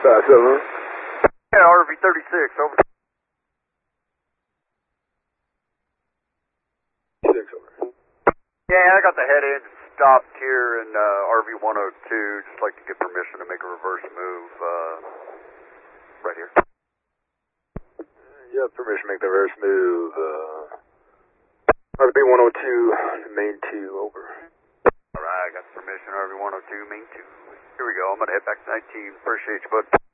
5-7. Yeah, RV-36, over. 6 over. Yeah, I got the head end stopped here in RV-102. Just like to get permission to make a reverse move right here. You have permission to make the reverse move. RV-102, main 2, over. Alright, got permission, RV-102, main 2. Here we go, I'm gonna head back to 19. Appreciate you, bud.